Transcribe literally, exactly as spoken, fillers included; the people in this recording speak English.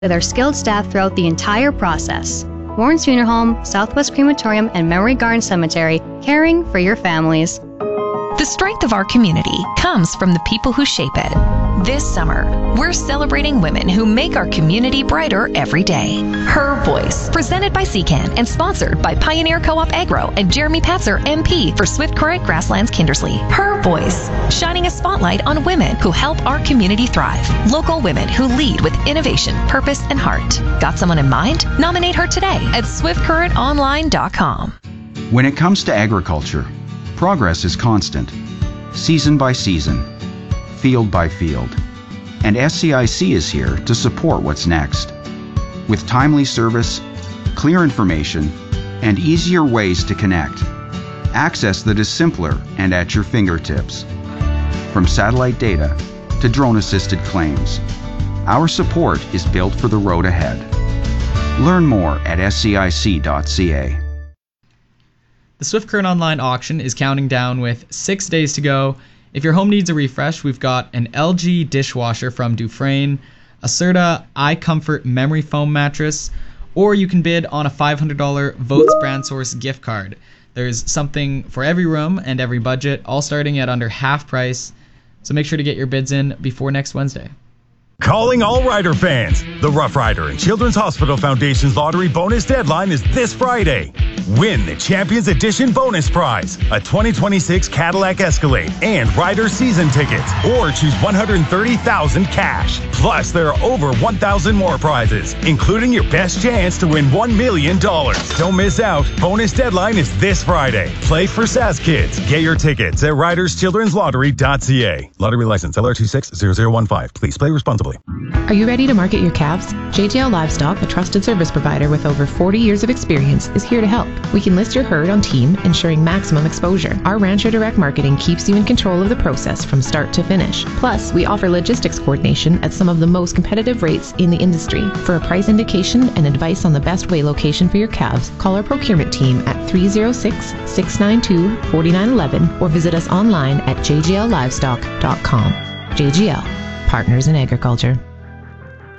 with our skilled staff throughout the entire process. Warren's Funeral Home, Southwest Crematorium, and Memory Garden Cemetery, caring for your families. The strength of our community comes from the people who shape it. This summer, we're celebrating women who make our community brighter every day. Her Voice, presented by C CAN and sponsored by Pioneer Co-op Agro and Jeremy Patzer, M P for Swift Current Grasslands Kindersley. Her Voice, shining a spotlight on women who help our community thrive. Local women who lead with innovation, purpose, and heart. Got someone in mind? Nominate her today at swift current online dot com. When it comes to agriculture, progress is constant, season by season, field by field, and S C I C is here to support what's next. With timely service, clear information, and easier ways to connect, access that is simpler and at your fingertips. From satellite data to drone-assisted claims, our support is built for the road ahead. Learn more at S C I C dot C A. The Swift Current Online auction is counting down with six days to go. If your home needs a refresh, we've got an L G dishwasher from Dufresne, a Serta iComfort memory foam mattress, or you can bid on a five hundred dollars Votes Brand Source gift card. There's something for every room and every budget, all starting at under half price. So make sure to get your bids in before next Wednesday. Calling all Rider fans. The Rough Rider and Children's Hospital Foundation's lottery bonus deadline is this Friday. Win the Champions Edition bonus prize, a twenty twenty-six Cadillac Escalade and Rider season tickets, or choose one hundred thirty thousand dollars cash. Plus, there are over one thousand more prizes, including your best chance to win one million dollars. Don't miss out. Bonus deadline is this Friday. Play for S A S Kids. Get your tickets at riders children's lottery dot C A. Lottery license L R two six zero zero one five. Please play responsibly. Are you ready to market your calves? J J L Livestock, a trusted service provider with over forty years of experience, is here to help. We can list your herd on team, ensuring maximum exposure. Our Rancher Direct Marketing keeps you in control of the process from start to finish. Plus, we offer logistics coordination at some of the most competitive rates in the industry. For a price indication and advice on the best way location for your calves, call our procurement team at three oh six, six nine two, four nine one one or visit us online at j j l livestock dot com. J G L, Partners in Agriculture.